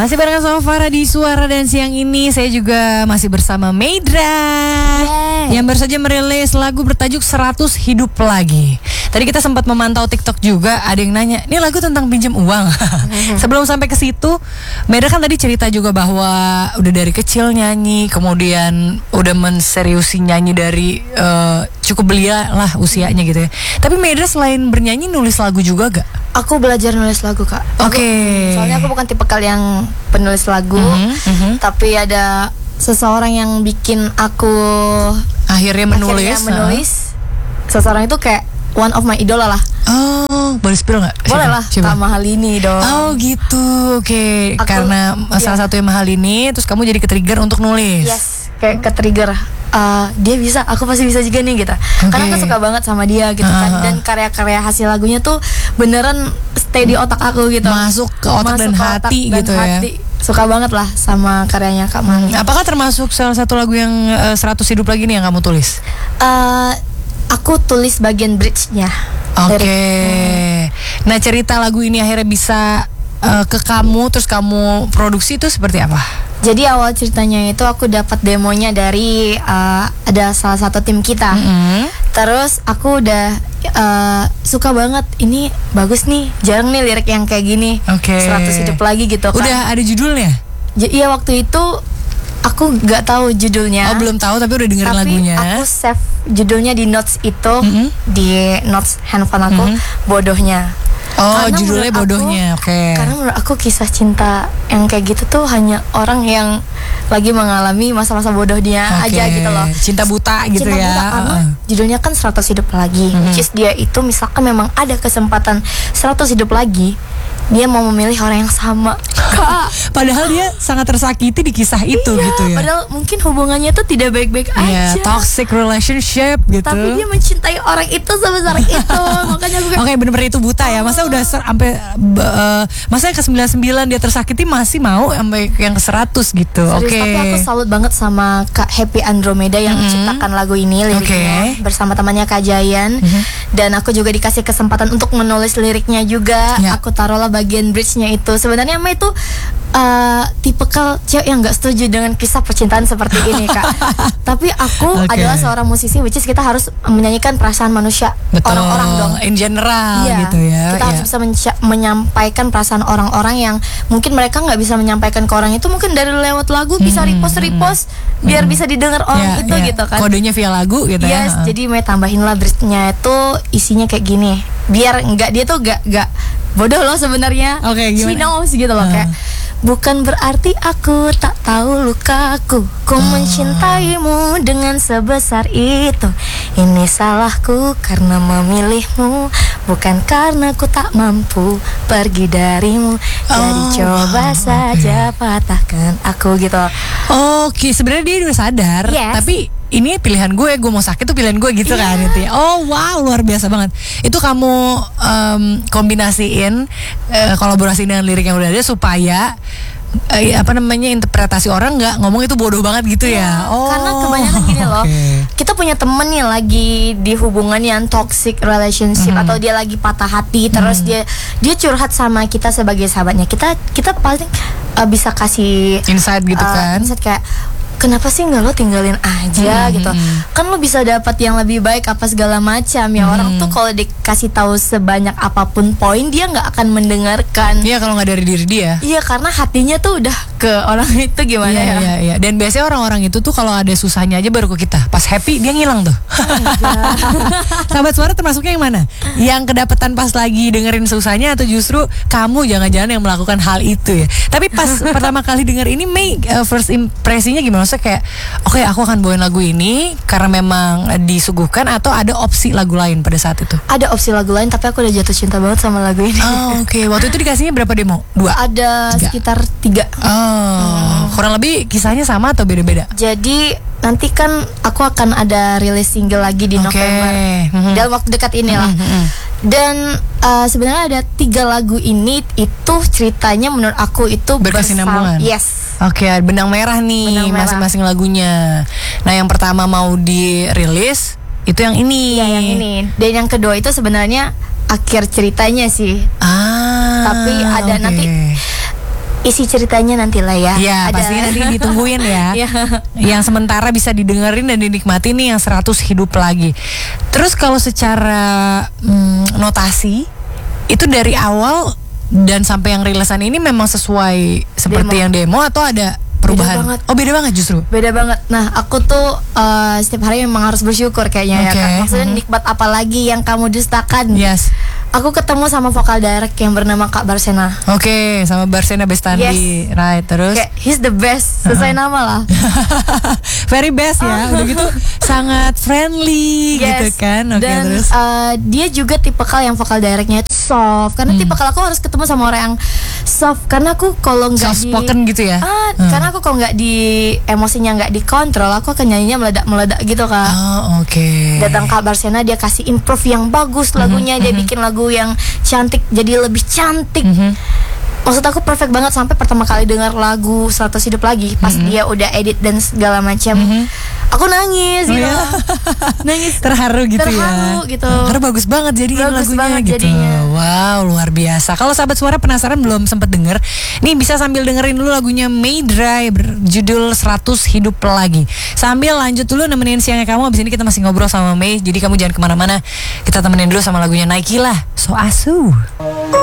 Masih barengan sama Farah di Suara, dan siang ini saya juga masih bersama Meidra yang baru saja merilis lagu bertajuk 100 Hidup Lagi. Tadi kita sempat memantau TikTok juga, ada yang nanya, ini lagu tentang pinjam uang. Sebelum sampai ke situ, Meidra kan tadi cerita juga bahwa udah dari kecil nyanyi, kemudian udah menseriusi nyanyi dari cukup belia lah usianya gitu ya. Tapi Meidra selain bernyanyi nulis lagu juga gak? Aku belajar nulis lagu, Kak. Oke. Soalnya aku bukan tipe yang penulis lagu, tapi ada seseorang yang bikin aku akhirnya menulis. Seseorang itu kayak one of my idola lah. Oh, boleh spill nggak? Boleh lah, Kak Mahalini dong. Oh gitu, oke. Karena salah satu yang Mahalini, terus kamu jadi ke-trigger untuk nulis. Yes, kayak ke-trigger. Dia bisa, aku pasti bisa juga nih gitu. Karena aku suka banget sama dia gitu kan. Dan karya-karya hasil lagunya tuh beneran stay di otak aku gitu. Masuk ke otak dan hati gitu ya. Suka banget lah sama karyanya Kak Mahalini. Apakah termasuk salah satu lagu yang 100 Hidup Lagi nih yang kamu tulis? Aku tulis bagian bridge-nya. Oke. Nah, cerita lagu ini akhirnya bisa ke kamu, terus kamu produksi itu seperti apa? Jadi awal ceritanya itu aku dapat demonya dari ada salah satu tim kita. Terus aku udah suka banget, ini bagus nih, jarang nih lirik yang kayak gini. 100 Hidup Lagi gitu kan. Udah ada judulnya? Iya, waktu itu aku nggak tahu judulnya. Oh, belum tahu tapi udah dengerin lagunya. Tapi aku save judulnya di notes itu, di notes handphone aku, Bodohnya. Oh, karena judulnya Bodohnya, oke. Karena menurut aku kisah cinta yang kayak gitu tuh hanya orang yang lagi mengalami masa-masa bodoh dia aja gitu loh. Cinta buta gitu cinta ya. Buta, karena judulnya kan 100 Hidup Lagi. Which is dia itu misalkan memang ada kesempatan 100 hidup lagi, dia mau memilih orang yang sama. Kak, padahal dia sangat tersakiti di kisah itu gitu ya. Padahal mungkin hubungannya tuh tidak baik-baik aja. Toxic relationship gitu. Tapi dia mencintai orang itu sebesar itu. Makanya aku Oke, bener-bener itu buta ya. Masa udah sampai masa yang ke-99 dia tersakiti masih mau sampai yang ke-100 gitu. Oke. Tapi aku salut banget sama Kak Happy Andromeda yang menciptakan lagu ini, liriknya bersama temannya Kak Jayan. Dan aku juga dikasih kesempatan untuk menulis liriknya juga. Aku taruhlah bagian bridge-nya itu. Sebenarnya Mai itu tipikal cewek yang nggak setuju dengan kisah percintaan seperti ini, Kak. Tapi aku adalah seorang musisi, which is kita harus menyanyikan perasaan manusia. Betul. Orang-orang dong, in general gitu ya. Kita harus bisa menyampaikan perasaan orang-orang yang mungkin mereka nggak bisa menyampaikan ke orang itu, mungkin dari lewat lagu bisa repost biar bisa didengar orang itu gitu kan. Kodenya via lagu gitu ya. Yes, jadi Mai tambahin lah bridge-nya itu isinya kayak gini. Biar dia tuh nggak bodoh loh sebenarnya. She knows gitu loh, kayak bukan berarti aku tak tahu lukaku. Ku mencintaimu dengan sebesar itu. Ini salahku karena memilihmu, bukan karena ku tak mampu pergi darimu. Jadi coba saja patahkan aku gitu. Oke, sebenarnya dia udah sadar, tapi ini pilihan gue mau sakit tuh pilihan gue gitu kan gitu ya. Oh wow, luar biasa banget. Itu kamu kombinasiin kolaborasi dengan lirik yang udah ada supaya interpretasi orang nggak ngomong itu bodoh banget gitu ya. Karena kebanyakan gini loh, kita punya temen yang lagi di hubungan yang toxic relationship, atau dia lagi patah hati, terus dia curhat sama kita sebagai sahabatnya. Kita paling bisa kasih insight gitu kan. Insight kayak, kenapa sih nggak lo tinggalin aja gitu? Kan lo bisa dapat yang lebih baik apa segala macam ya. Orang tuh kalau dikasih tahu sebanyak apapun poin, dia nggak akan mendengarkan. Iya, kalau nggak dari diri dia. Iya, karena hatinya tuh udah ke orang itu gimana ya. Iya. Dan biasanya orang-orang itu tuh kalau ada susahnya aja baru ke kita. Pas happy dia ngilang tuh. Sahabat Suara termasuknya yang mana? Yang kedapatan pas lagi dengerin susahnya, atau justru kamu jangan-jangan yang melakukan hal itu ya? Tapi pas pertama kali denger ini, Mei, first impresinya gimana? Kayak oke, aku akan bawain lagu ini karena memang disuguhkan, atau ada opsi lagu lain pada saat itu? Ada opsi lagu lain, tapi aku udah jatuh cinta banget sama lagu ini. Oke. Waktu itu dikasihnya berapa demo? 2? Ada 3. Sekitar 3. Kurang lebih kisahnya sama atau beda-beda? Jadi nanti kan aku akan ada rilis single lagi di November dalam waktu dekat ini lah. Dan sebenarnya ada 3 lagu ini itu ceritanya menurut aku itu berkesinambungan. Yes. Oke, benang merah nih masing-masing lagunya. Nah, yang pertama mau dirilis itu yang ini. Iya, yang ini. Dan yang kedua itu sebenarnya akhir ceritanya sih. Tapi ada nanti isi ceritanya nantilah ya. Iya, pastinya nanti ditungguin ya. Yang sementara bisa didengerin dan dinikmati nih yang 100 hidup lagi. Terus kalau secara notasi itu dari awal dan sampai yang rilisan ini memang sesuai seperti yang demo atau ada perubahan? Beda banget. Oh, beda banget justru. Beda banget. Nah, aku tuh setiap hari memang harus bersyukur kayaknya ya Kak. Maksudnya nikmat apa lagi yang kamu dustakan? Yes. Aku ketemu sama vokal direct yang bernama Kak Barsena. Oke, sama Barsena Bestandi. Right, terus kayak he's the best, sesuai nama lah. Very best ya. Udah gitu sangat friendly gitu kan. Oke, dan terus dia juga tipikal yang vokal directnya itu soft. Karena tipikal aku harus ketemu sama orang yang soft. Karena aku kalau nggak soft spoken gitu ya. Karena aku kalau nggak emosinya nggak dikontrol, aku akan nyanyinya meledak gitu Kak. Oh, oke. Datang Kak Barsena, dia kasih improve yang bagus lagunya, dia bikin lagu yang cantik jadi lebih cantik. Maksud aku perfect banget. Sampai pertama kali dengar lagu 100 hidup lagi, pas dia udah edit dan segala macam, aku nangis gitu. Nangis terharu gitu gitu. Karena bagus banget jadinya lagunya banget gitu. Jadinya. Wow, luar biasa. Kalau sahabat suara penasaran belum sempet denger, nih bisa sambil dengerin dulu lagunya Maydra berjudul 100 hidup lagi. Sambil lanjut dulu nemenin siangnya kamu. Abis ini kita masih ngobrol sama May. Jadi kamu jangan kemana-mana. Kita temenin dulu sama lagunya Nike lah, So Asu.